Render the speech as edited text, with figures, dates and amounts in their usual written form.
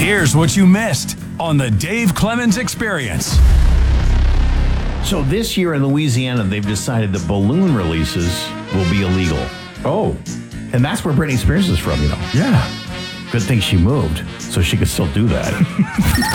Here's what you missed on the Dave Clemens Experience. So this year in Louisiana, they've decided that balloon releases will be illegal. Oh, And that's where Britney Spears is from, yeah. Good thing she moved, so she could still do that.